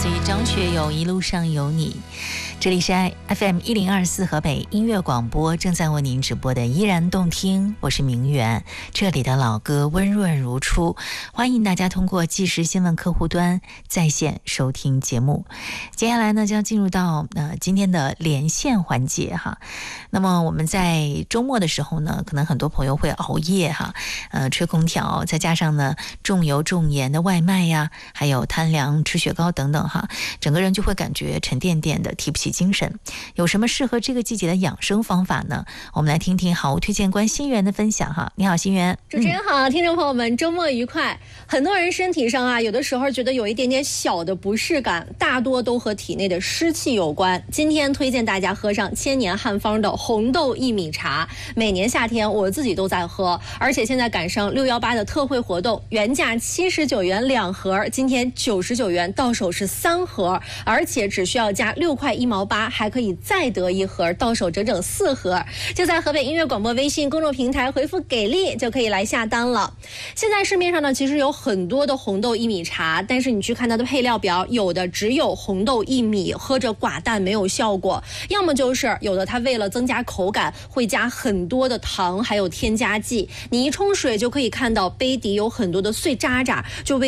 自于张学友《一路上有你》。这里是 FM 1024河北音乐广播，正在为您直播的依然动听，我是明媛。这里的老歌温润如初，欢迎大家通过即时新闻客户端在线收听节目。接下来呢，将进入到今天的连线环节哈。那么我们在周末的时候呢，可能很多朋友会熬夜哈，吹空调，再加上呢重油重盐的外卖呀，还有贪凉吃雪糕等等哈，整个人就会感觉沉甸甸的，提不起精神。有什么适合这个季节的养生方法呢？我们来听听好物推荐官心源的分享哈。你好，心源。 主持人好，听众朋友们，周末愉快。很多人身体上啊，有的时候觉得有一点点小的不适感，大多都和体内的湿气有关。今天推荐大家喝上千年汉方的红豆薏米茶，每年夏天我自己都在喝，而且现在赶上618的特惠活动，原价79元2盒，今天99元到手是3盒，而且只需要加6块1毛8，还可以再得1盒，到手整整4盒。就在河北音乐广播微信公众平台回复给力就可以来下单了。现在市面上呢，其实有很多的红豆薏米茶，但是你去看它的配料表，有的只有红豆薏米，喝着寡淡没有效果，要么就是有的它为了增加口感会加很多的糖还有添加剂，你一冲水就可以看到杯底有很多的碎渣渣，就为